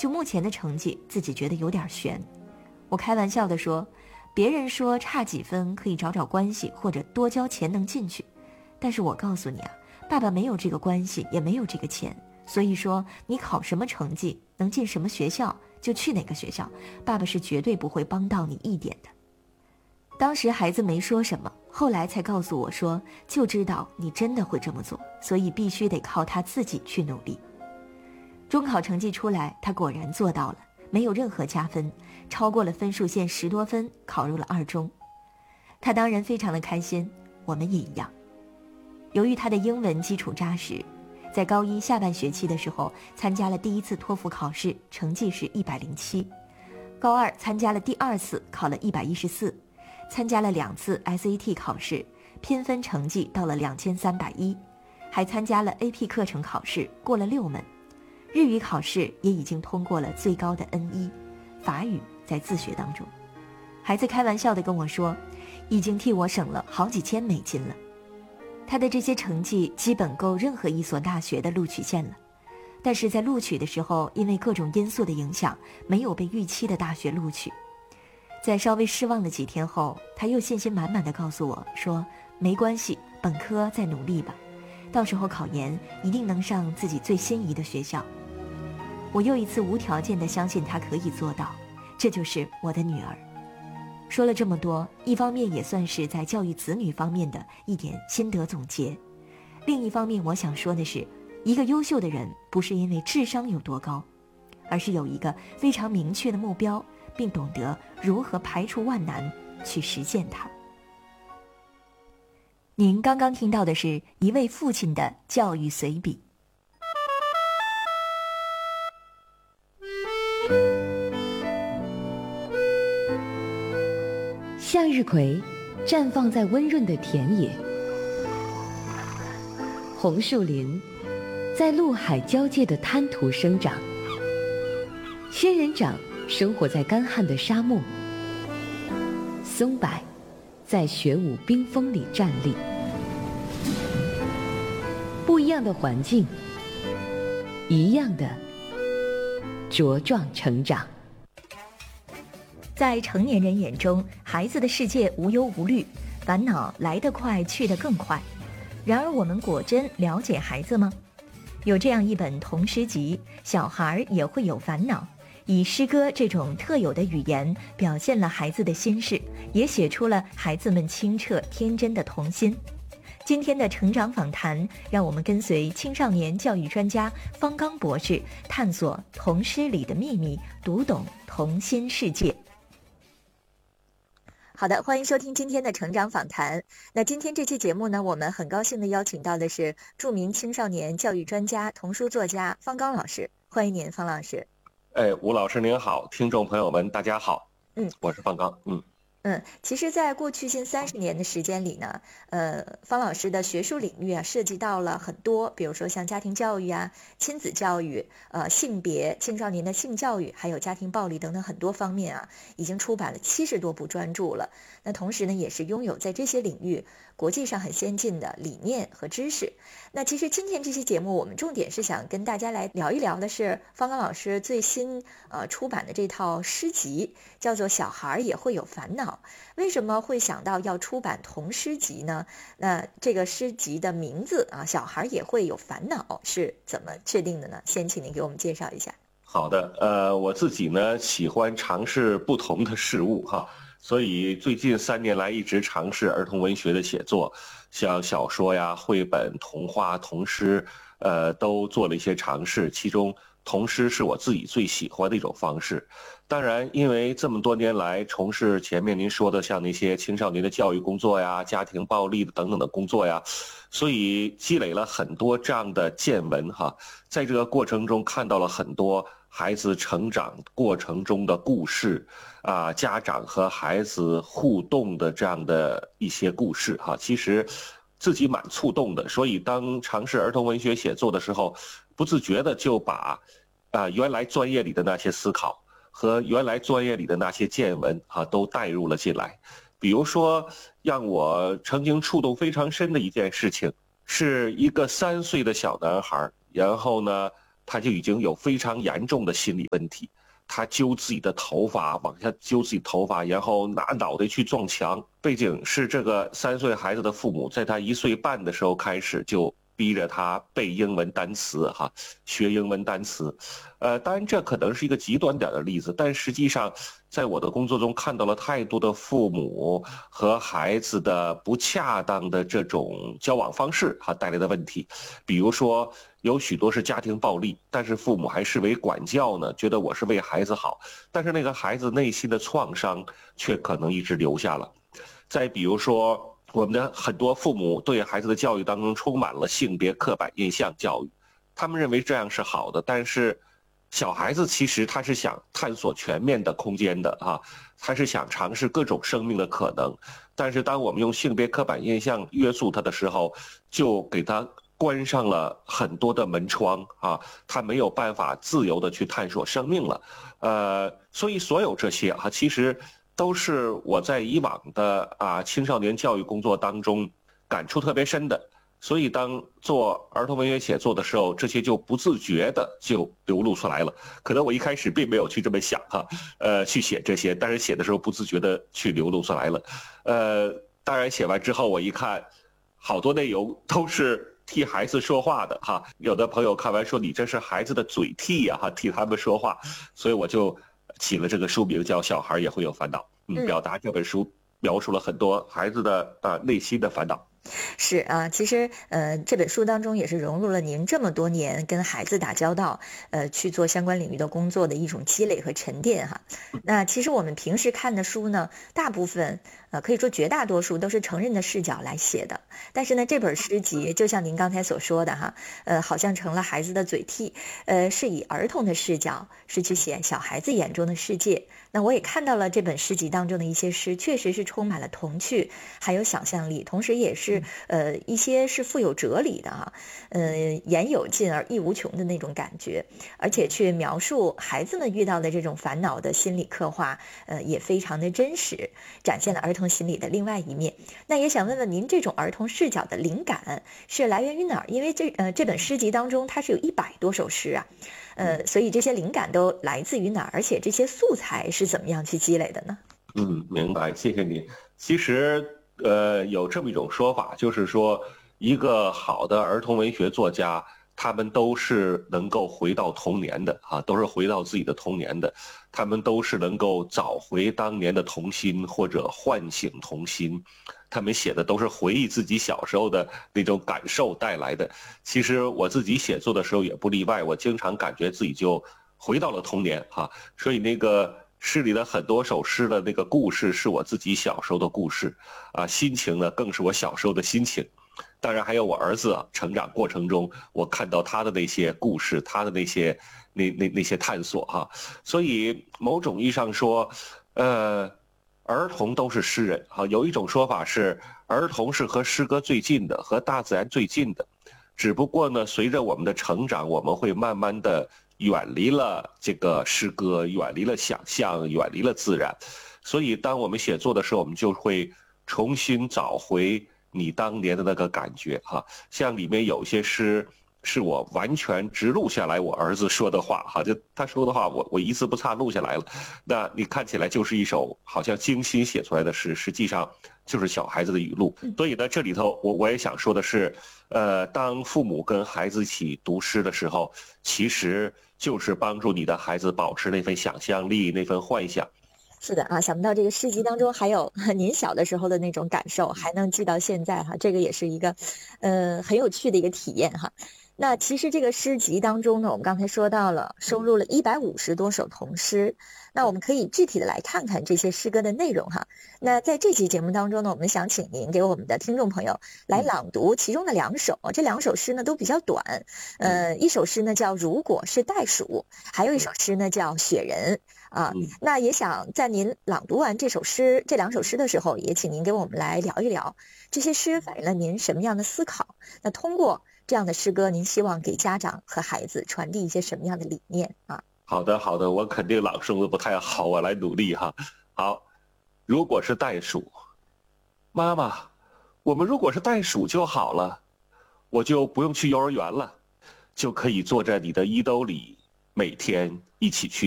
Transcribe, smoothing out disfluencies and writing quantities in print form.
就目前的成绩，自己觉得有点悬。我开玩笑地说，别人说差几分可以找找关系或者多交钱能进去，但是我告诉你啊，爸爸没有这个关系，也没有这个钱，所以说你考什么成绩，能进什么学校就去哪个学校，爸爸是绝对不会帮到你一点的。当时孩子没说什么，后来才告诉我说，就知道你真的会这么做，所以必须得靠他自己去努力。中考成绩出来，他果然做到了，没有任何加分，超过了分数线10多分，考入了2中。他当然非常的开心，我们也一样。由于他的英文基础扎实，在高一下半学期的时候参加了第1次托福考试，成绩是107。高2参加了第2次，考了114，参加了2次 SAT 考试，拼分成绩到了2310，还参加了 AP 课程考试，过了6门。日语考试也已经通过了最高的 N1， 法语在自学当中。孩子开玩笑地跟我说，已经替我省了好几千美金了。他的这些成绩基本够任何一所大学的录取线了，但是在录取的时候，因为各种因素的影响，没有被预期的大学录取。在稍微失望了几天后，他又信心满满地告诉我说，没关系，本科再努力吧，到时候考研一定能上自己最心仪的学校。我又一次无条件地相信他可以做到，这就是我的女儿。说了这么多，一方面也算是在教育子女方面的一点心得总结，另一方面我想说的是，一个优秀的人不是因为智商有多高，而是有一个非常明确的目标，并懂得如何排除万难去实现它。您刚刚听到的是一位父亲的教育随笔。 向日葵绽放在温润的田野，红树林在陆海交界的滩涂生长，仙人掌生活在干旱的沙漠，松柏在雪舞冰封里站立。不一样的环境，一样的茁壮成长。 在成年人眼中，孩子的世界无忧无虑，烦恼来得快去得更快。然而我们果真了解孩子吗？有这样一本童诗集，小孩也会有烦恼，以诗歌这种特有的语言表现了孩子的心事，也写出了孩子们清澈天真的童心。今天的成长访谈，让我们跟随青少年教育专家方刚博士，探索童诗里的秘密，读懂童心世界。好的，欢迎收听今天的成长访谈。那今天这期节目呢，我们很高兴的邀请到的是著名青少年教育专家、童书作家方刚老师，欢迎您，方老师。 吴老师您好，听众朋友们大家好。我是方刚。 其实在过去近30年的时间里呢，方老师的学术领域啊，涉及到了很多，比如说像家庭教育啊、亲子教育、性别、青少年的性教育，还有家庭暴力等等很多方面啊，已经出版了70多部专著了。那同时呢，也是拥有在这些领域国际上很先进的理念和知识。那其实今天这期节目，我们重点是想跟大家来聊一聊的是方刚老师最新出版的这套诗集，叫做《小孩也会有烦恼》。为什么会想到要出版童诗集呢？那这个诗集的名字啊，小孩也会有烦恼，是怎么制定的呢？先请您给我们介绍一下。 好的，我自己呢喜欢尝试不同的事物哈，所以最近3年来一直尝试儿童文学的写作，像小说呀、绘本、童话、童诗，都做了一些尝试，其中童诗是我自己最喜欢的一种方式。当然，因为这么多年来从事前面您说的像那些青少年的教育工作呀、家庭暴力的等等的工作呀，所以积累了很多这样的见闻哈。在这个过程中看到了很多孩子成长过程中的故事啊，家长和孩子互动的这样的一些故事哈，其实自己蛮触动的。所以当尝试儿童文学写作的时候，不自觉的就把原来专业里的那些思考和原来专业里的那些见闻都带入了进来。比如说让我曾经触动非常深的一件事情，是一个3岁的小男孩，然后呢他就已经有非常严重的心理问题。他揪自己的头发，往下揪自己头发，然后拿脑袋去撞墙。背景是这个3岁孩子的父母在他1岁半的时候开始就逼着他背英文单词学英文单词。当然这可能是一个极端点的例子，但实际上在我的工作中看到了太多的父母和孩子的不恰当的这种交往方式带来的问题。比如说有许多是家庭暴力，但是父母还视为管教呢，觉得我是为孩子好，但是那个孩子内心的创伤却可能一直留下了。再比如说我们的很多父母对孩子的教育当中充满了性别刻板印象教育，他们认为这样是好的，但是小孩子其实他是想探索全面的空间的他是想尝试各种生命的可能，但是当我们用性别刻板印象约束他的时候，就给他关上了很多的门窗他没有办法自由的去探索生命了。所以所有这些其实都是我在以往的青少年教育工作当中感触特别深的。所以当做儿童文学写作的时候，这些就不自觉的就流露出来了。可能我一开始并没有去这么想去写这些，但是写的时候不自觉的去流露出来了。当然写完之后我一看，好多内容都是替孩子说话的有的朋友看完说你这是孩子的嘴替替他们说话，所以我就起了这个书名叫《小孩也会有烦恼》。表达这本书描述了很多孩子的内心的烦恼。 是啊，其实这本书当中也是融入了您这么多年跟孩子打交道，去做相关领域的工作的一种积累和沉淀那其实我们平时看的书呢，大部分可以说绝大多数都是成人的视角来写的，但是呢这本诗集就像您刚才所说的好像成了孩子的嘴替，是以儿童的视角是去写小孩子眼中的世界。那我也看到了这本诗集当中的一些诗，确实是充满了童趣，还有想象力，同时也是一些是富有哲理的言有尽而意无穷的那种感觉，而且去描述孩子们遇到的这种烦恼的心理刻画，也非常的真实，展现了儿童心理的另外一面。那也想问问您，这种儿童视角的灵感是来源于哪儿？因为这本诗集当中它是有100多首诗所以这些灵感都来自于哪儿？而且这些素材是怎么样去积累的呢？ 明白，谢谢你。其实有这么一种说法，就是说一个好的儿童文学作家，他们都是能够回到童年的都是回到自己的童年的，他们都是能够找回当年的童心或者唤醒童心，他们写的都是回忆自己小时候的那种感受带来的。其实我自己写作的时候也不例外，我经常感觉自己就回到了童年所以那个诗里的很多首诗的那个故事是我自己小时候的故事心情呢更是我小时候的心情。当然还有我儿子成长过程中我看到他的那些故事，他的那些探索所以某种意义上说儿童都是诗人有一种说法是儿童是和诗歌最近的，和大自然最近的，只不过呢随着我们的成长，我们会慢慢的远离了这个诗歌，远离了想象，远离了自然。所以当我们写作的时候，我们就会重新找回你当年的那个感觉像里面有些诗是我完全直录下来我儿子说的话就他说的话我一字不差录下来了，那你看起来就是一首好像精心写出来的诗，实际上就是小孩子的语录。所以呢这里头我也想说的是当父母跟孩子一起读诗的时候，其实就是帮助你的孩子保持那份想象力，那份幻想。 是的想不到这个诗集当中还有您小的时候的那种感受，还能记到现在这个也是一个很有趣的一个体验那其实这个诗集当中呢，我们刚才说到了收录了150多首童诗，那我们可以具体的来看看这些诗歌的内容那在这期节目当中呢，我们想请您给我们的听众朋友来朗读其中的2首，这2首诗呢都比较短，一首诗呢叫如果是袋鼠，还有一首诗呢叫雪人那也想在您朗读完这2首诗的时候，也请您给我们来聊一聊这些诗反映了您什么样的思考，那通过这样的诗歌，您希望给家长和孩子传递一些什么样的理念好的，我肯定朗诵的不太好，我来努力好，如果是袋鼠，妈妈，我们如果是袋鼠就好了，我就不用去幼儿园了， 就可以坐在你的衣兜里，每天一起去